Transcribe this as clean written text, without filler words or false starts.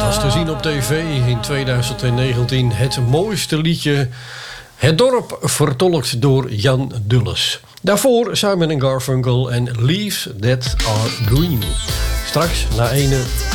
laatst gezien op tv in 2019. Het mooiste liedje Het Dorp, vertolkt door Jan Dulles. Daarvoor Simon & Garfunkel en Leaves That Are Green. Straks na ene